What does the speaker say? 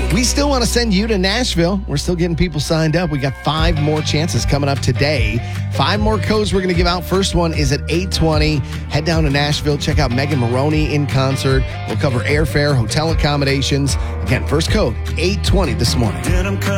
We still want to send you to Nashville. We're still getting people signed up. We got 5 more chances coming up today. 5 more codes we're going to give out. First one is at 8:20. Head down to Nashville. Check out Megan Maroney in concert. We'll cover airfare, hotel accommodations. Again, first code, 8:20 this morning.